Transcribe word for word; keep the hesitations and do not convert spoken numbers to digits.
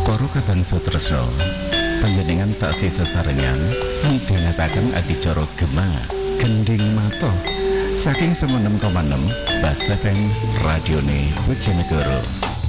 Para Kadang Sutresna, panjenengan taksih sesarengan midhangetaken adicara Gema Gending Mata saking sembilan puluh enam koma enam Bas F M Radione Bojonegoro.